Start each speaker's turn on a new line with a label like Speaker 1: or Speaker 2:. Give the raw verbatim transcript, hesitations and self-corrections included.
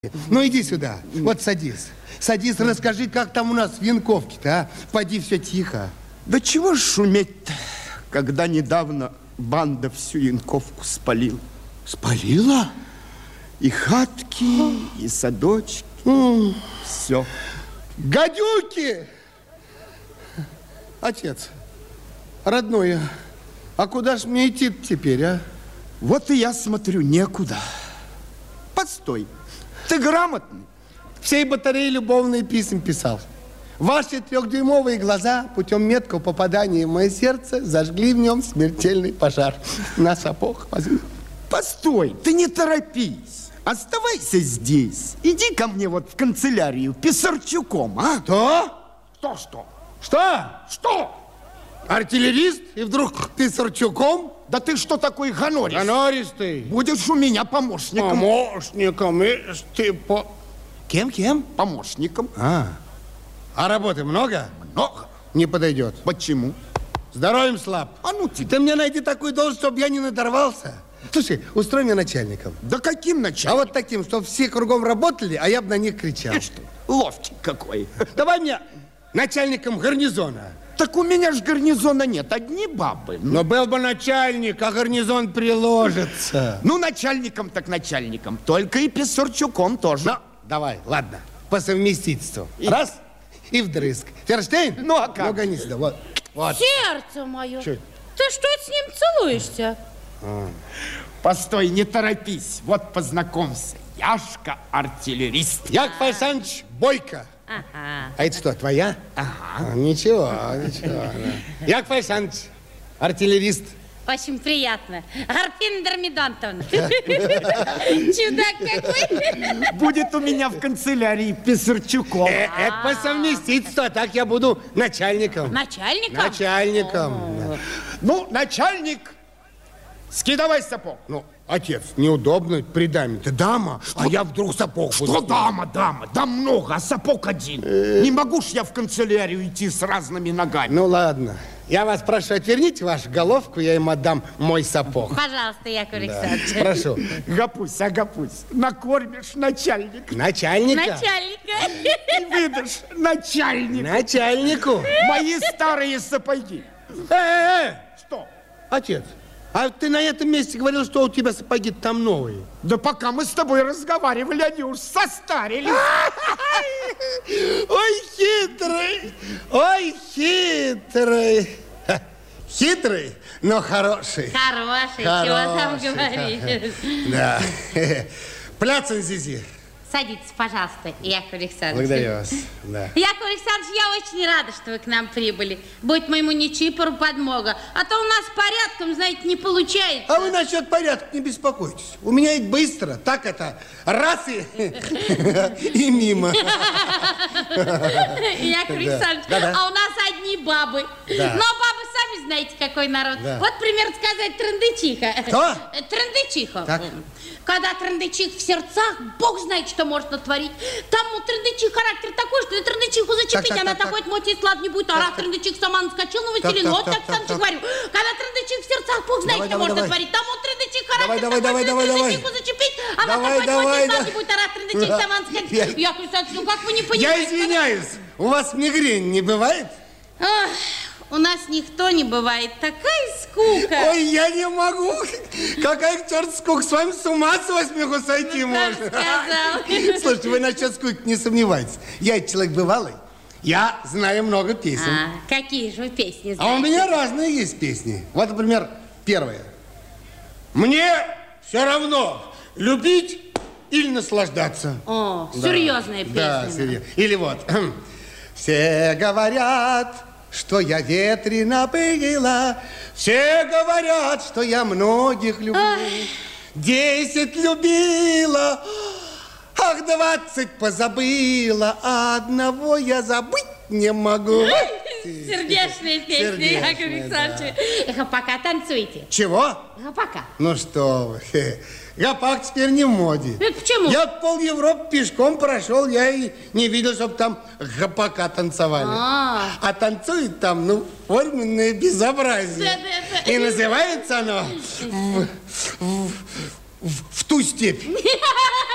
Speaker 1: Ну иди сюда, вот садись. Садись, расскажи, как там у нас в Янковке-то, а? Поди, все тихо.
Speaker 2: Да чего ж шуметь-то, когда недавно банда всю Янковку спалила.
Speaker 1: Спалила?
Speaker 2: И хатки, и садочки,
Speaker 1: М.
Speaker 2: все.
Speaker 1: Гадюки! Отец, родной, а куда ж мне идти теперь, а?
Speaker 2: Вот и я смотрю, некуда. Постой, ты грамотный.
Speaker 1: Всей батареи любовные писем писал. Ваши трехдюймовые глаза путем меткого попадания в мое сердце зажгли в нем смертельный пожар. На сапог возьми.
Speaker 2: Постой, ты не торопись. Оставайся здесь. Иди ко мне вот в канцелярию Писарчуком, а?
Speaker 1: Что?
Speaker 2: Что, что?
Speaker 1: Что?
Speaker 2: Что?
Speaker 1: Артиллерист и вдруг Писарчуком?
Speaker 2: Да ты что такой гонорист?
Speaker 1: Гонористый.
Speaker 2: Будешь у меня помощником.
Speaker 1: Помощником. И ты по... Кем, кем?
Speaker 2: Помощником.
Speaker 1: А, а работы много?
Speaker 2: Много.
Speaker 1: Не подойдет.
Speaker 2: Почему?
Speaker 1: Здоровьем слаб.
Speaker 2: А ну тебе.
Speaker 1: Ты мне найди такую должность, чтобы я не надорвался. Слушай, устрой меня начальником.
Speaker 2: Да каким
Speaker 1: А
Speaker 2: началом?
Speaker 1: вот таким, чтобы все кругом работали, а я бы на них кричал.
Speaker 2: Что? Ловчик какой.
Speaker 1: Давай мне начальником гарнизона.
Speaker 2: Так у меня ж гарнизона нет, одни бабы. Ну,
Speaker 1: Но был бы начальник, а гарнизон приложится.
Speaker 2: ну, начальником так начальником, только и Писарчуком тоже.
Speaker 1: Ну, давай, ладно, по совместительству.
Speaker 2: И-
Speaker 1: Раз, и вдрызг. Ферштейн?
Speaker 2: Ну, а как?
Speaker 1: Ну, гони сюда, вот. Вот.
Speaker 3: Сердце мое,
Speaker 1: Чё?
Speaker 3: ты что это с ним целуешься?
Speaker 2: Постой, не торопись, вот познакомься. Яшка артиллерист.
Speaker 1: Яков Александрович Бойко.
Speaker 3: Ага.
Speaker 1: А это что, твоя?
Speaker 2: Ага.
Speaker 1: А, ничего, ничего. Да. Яков Александрович, артиллерист.
Speaker 3: Очень приятно. Арпина Дормидонтовна. Чудак какой.
Speaker 2: Будет у меня в канцелярии Писарчуком.
Speaker 1: Э, это по совместительству, а так я буду начальником.
Speaker 3: Начальником?
Speaker 1: Начальником. Да.
Speaker 2: Ну, начальник, скидывай сапог.
Speaker 1: Ну, отец, неудобно при даме-то. Дама, а я вдруг сапог буду.
Speaker 2: Что дама, дама? Да много, а сапог один. Не могу ж я в канцелярию идти с разными ногами.
Speaker 1: Ну, ладно. Я вас прошу, отверните вашу головку, я им отдам мой сапог.
Speaker 3: Пожалуйста, Яков
Speaker 1: Да.
Speaker 3: Александрович.
Speaker 1: Прошу.
Speaker 2: Гапусь, а гапусь, накормишь начальник
Speaker 1: Начальника?
Speaker 3: Начальника.
Speaker 2: и выдашь начальник.
Speaker 1: Начальнику?
Speaker 2: Мои старые сапоги.
Speaker 1: Э, э, э,
Speaker 2: Что?
Speaker 1: отец, а ты на этом месте говорил, что у тебя сапоги там новые.
Speaker 2: Да пока мы с тобой разговаривали, они уж состарились.
Speaker 1: Ой, хитрый, ой, хитрый. Ха, хитрый, но хороший.
Speaker 3: Хороший, чего там
Speaker 1: Хороший,
Speaker 3: говорить.
Speaker 1: Да. Пляцан Зизи.
Speaker 3: Садитесь, пожалуйста, Яков Александрович.
Speaker 1: Благодарю вас. Да.
Speaker 3: Яков Александрович, я очень рада, что вы к нам прибыли. Будет моему нечипору подмога. А то у нас порядком, знаете, не получается.
Speaker 1: А вы насчет порядка не беспокойтесь. У меня ведь быстро. Так это, раз и, и мимо.
Speaker 3: Яков Александрович,
Speaker 1: Да, да.
Speaker 3: а у нас одни бабы.
Speaker 1: Да.
Speaker 3: Но бабы сами знаете, какой народ.
Speaker 1: Да.
Speaker 3: Вот, примерно сказать, трындычиха.
Speaker 1: Кто?
Speaker 3: Трындычиха.
Speaker 1: Так.
Speaker 3: Когда трындычих в сердцах, бог знает, что может натворить. Там у трындычих характер такой, что и трындычиху зачепить,
Speaker 1: Так, так,
Speaker 3: она
Speaker 1: так,
Speaker 3: такой
Speaker 1: так.
Speaker 3: вот и слад не будет. А раз трындычих сама наскочил на Василину,
Speaker 1: так,
Speaker 3: вот
Speaker 1: так,
Speaker 3: так,
Speaker 1: так,
Speaker 3: так,
Speaker 1: так.
Speaker 3: говорю. Когда трындычих в сердцах, бог знает,
Speaker 1: Давай,
Speaker 3: что
Speaker 1: давай,
Speaker 3: может
Speaker 1: давай.
Speaker 3: натворить. Там у трындычих
Speaker 1: Давай,
Speaker 3: характер
Speaker 1: давай,
Speaker 3: такой,
Speaker 1: давай,
Speaker 3: что и
Speaker 1: давай,
Speaker 3: трындычиху зачепить, она
Speaker 1: Давай,
Speaker 3: такой
Speaker 1: давай,
Speaker 3: вот и слад
Speaker 1: давай.
Speaker 3: не будет. А раз трындычих
Speaker 1: Да.
Speaker 3: сама наскочил.
Speaker 1: Я-
Speaker 3: Яков Александрович, ну как вы не
Speaker 1: Я
Speaker 3: понимаете?
Speaker 1: извиняюсь, у вас мигрень не бывает?
Speaker 3: Ах, у нас никто не бывает. Такая скука.
Speaker 1: Ой, я не могу. Какая к черту скука, с вами с ума со смеху сойти
Speaker 3: Так
Speaker 1: можно.
Speaker 3: сказал.
Speaker 1: Слушайте, вы насчет скуки не сомневайтесь. Я ведь человек бывалый. Я знаю много песен.
Speaker 3: А, какие же вы песни
Speaker 1: А у
Speaker 3: знаете?
Speaker 1: меня разные есть песни. Вот, например, первая. Мне все равно, любить или наслаждаться.
Speaker 3: О,
Speaker 1: Да.
Speaker 3: серьезная песня.
Speaker 1: Да, серьезно. Или вот. Все говорят, что я ветрено была. Все говорят, что я многих люблю.
Speaker 3: Ой.
Speaker 1: Десять любила. Ах, двадцать позабыла, а одного я забыть не могу.
Speaker 3: Сердечная песня,
Speaker 1: Сердечная,
Speaker 3: Яков Александрович. Эх, а пока танцуйте.
Speaker 1: Чего?
Speaker 3: А пока.
Speaker 1: Ну что вы, гопак теперь не в моде.
Speaker 3: Это почему?
Speaker 1: Я пол Европы пешком прошел, я и не видел, чтобы там гопака танцевали.
Speaker 3: А.
Speaker 1: А танцует там, ну, форменное безобразие.
Speaker 3: Да, да, да.
Speaker 1: И называется оно в, в- в- в ту степь.